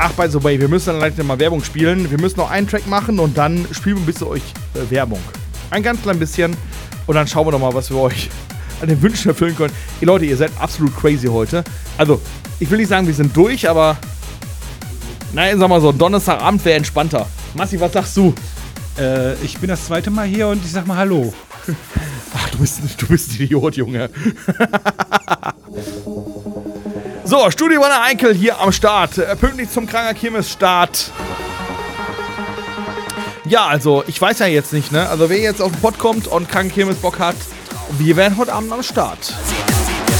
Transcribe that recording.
Ach, by the way, wir müssen dann gleich mal Werbung spielen. Wir müssen noch einen Track machen und dann spielen wir ein bisschen euch Werbung. Ein ganz klein bisschen. Und dann schauen wir noch mal, was wir euch an den Wünschen erfüllen können. Ihr Leute, ihr seid absolut crazy heute. Also, ich will nicht sagen, wir sind durch, aber nein, sag mal so, Donnerstagabend wäre entspannter. Massi, was sagst du? Ich bin das zweite Mal hier und ich sag mal Hallo. Ach, du bist ein Idiot, Junge. So, Studio Wanne Eickel hier am Start. Pünktlich zum Kranger Kirmes-Start. Ja, also, ich weiß ja jetzt nicht, ne? Also, wer jetzt auf den Pod kommt und Kranger Kirmes Bock hat, wir werden heute Abend am Start.